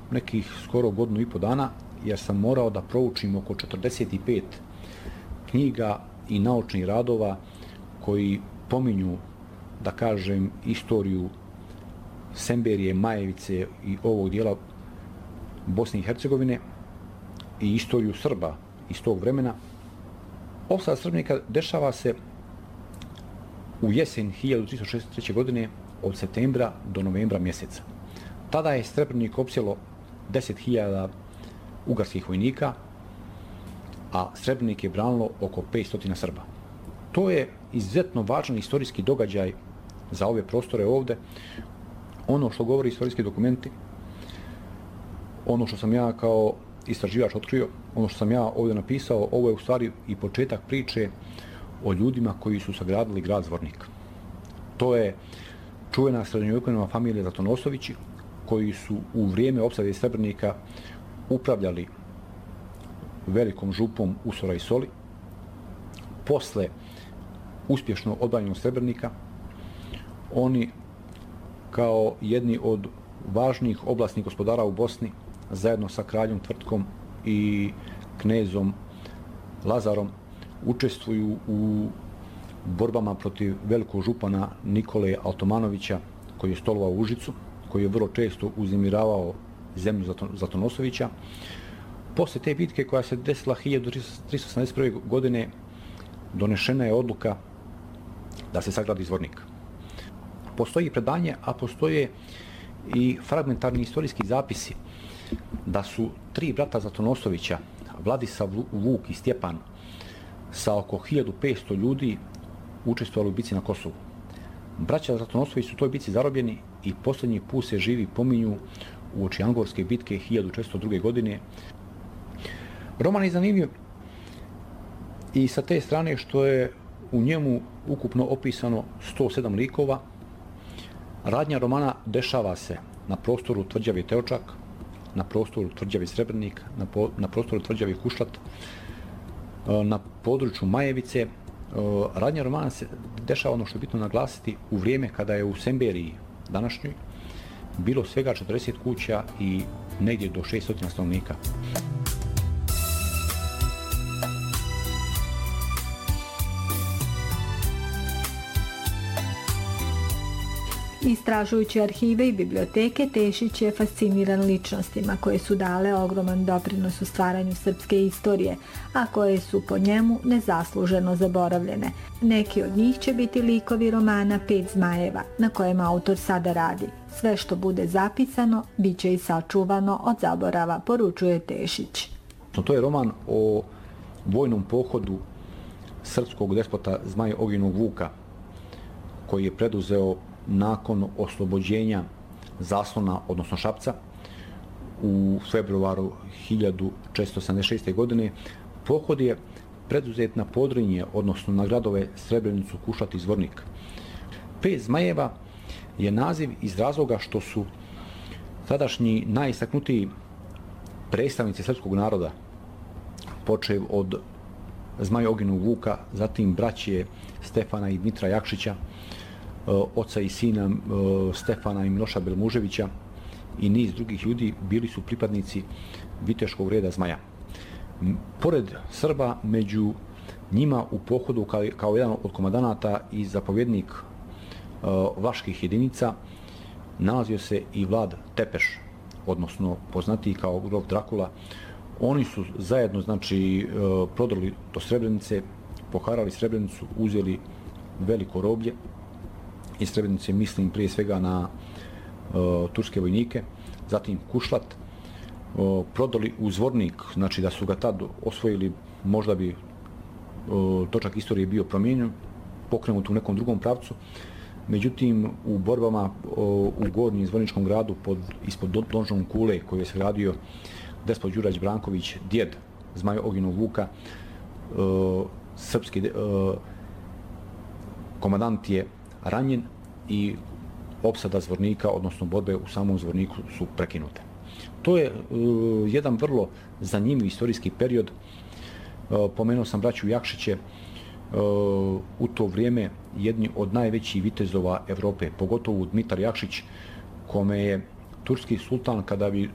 nekih skoro godinu i po dana, jer sam morao da proučim oko 45 knjiga i naučnih radova koji pominju, da kažem, istoriju Semberije, Majevice i ovog dijela Bosne i Hercegovine i istoriju Srba iz tog vremena. Opsada Srebrnika dešava se u jesen 1363. godine od septembra do novembra mjeseca. Tada je Srebrnik opsjelo 10.000 ugarskih vojnika, a Srebrnik je branilo oko 500 Srba. To je izuzetno važan istorijski događaj za ove prostore ovde. Ono što govori istorijski dokumenti, ono što sam ja kao istraživač otkrio, ono što sam ja ovdje napisao, ovo je u stvari i početak priče o ljudima koji su sagradili grad Zvornik. To je čuvena srednjovjekovna familija Zlatonosovići, koji su u vrijeme opsade Srebrnika upravljali velikom župom Usora i Soli. Posle uspješno odbranjenog Srebrnika, oni kao jedni od važnijih oblastnih gospodara u Bosni, zajedno sa kraljom Tvrtkom i knezom Lazarom, učestvuju u borbama protiv velikog župana Nikole Altomanovića, koji je stolovao u Užicu, koji je vrlo često uznemiravao zemlju Zlatonosovića. Posle te bitke koja se desila 1381. godine donešena je odluka da se sagradi Zvornik. Postoji predanje, a postoje i fragmentarni istorijski zapisi da su tri brata Zlatonosovića, Vladislav, Vuk i Stjepan, sa oko 1500 ljudi učestvovali u bici na Kosovu. Braća Zlatonosović su u toj bici zarobljeni i posljednji put se živi pominju uoči Angorske bitke 1402. godine. Roman je zanimljiv i sa te strane što je u njemu ukupno opisano 107 likova. Radnja romana dešava se na prostoru tvrđave Teočak, na prostoru tvrđave Srebrnik, na prostoru tvrđave Kušlat, na području Majevice. Radnja romana se dešava, ono što je bitno naglasiti, u vrijeme kada je u Semberiji današnjoj bilo svega 40 kuća i negdje do 600 stanovnika. Istražujući arhive i biblioteke, Tešić je fasciniran ličnostima koje su dale ogroman doprinos u stvaranju srpske istorije, a koje su po njemu nezasluženo zaboravljene. Neki od njih će biti likovi romana Pet zmajeva, na kojem autor sada radi. Sve što bude zapisano, bit će i sačuvano od zaborava, poručuje Tešić. To je roman o vojnom pohodu srpskog despota Zmaja Ognjenog Vuka, koji je preduzeo nakon oslobođenja Zaslona, odnosno Šapca, u februaru 1476. godine. Pohod je preduzet na Podrinje, odnosno na gradove Srebrenicu, Kušlat i Zvornik. Pet zmajeva je naziv iz razloga što su tadašnji najistaknutiji predstavnici srpskog naroda, počev od Zmaja Ognjenog Vuka, zatim braće Stefana i Dmitra Jakšića, oca i sina Stefana i Miloša Belmuževića i niz drugih ljudi, bili su pripadnici viteškog reda Zmaja. Pored Srba, među njima u pohodu kao jedan od komandanata i zapovjednik vlaških jedinica nalazio se i Vlad Tepeš, odnosno poznatiji kao grof Drakula. Oni su zajedno, znači, prodrli do Srebrenice, poharali Srebrenicu, uzeli veliko roblje. Iz Srebrenice mislim prije svega na turske vojnike, zatim Kušlat, prodali u Zvornik, znači da su ga tad osvojili, možda bi točak istorije bio promijenjen, pokrenut u nekom drugom pravcu. Međutim, u borbama u gornjem Zvorničkom gradu ispod donžom Kule, koji je sagradio despot Đurać Branković, djed Zmaja Ognjenog Vuka, srpski komandant je ranjen i opsada Zvornika, odnosno borbe u samom Zvorniku, su prekinute. To je jedan vrlo zanimljiv istorijski period. Pomenuo sam braću Jakšiće, u to vrijeme jedni od najvećih vitezova Evrope, pogotovo Dmitar Jakšić, kome je turski sultan, kada bi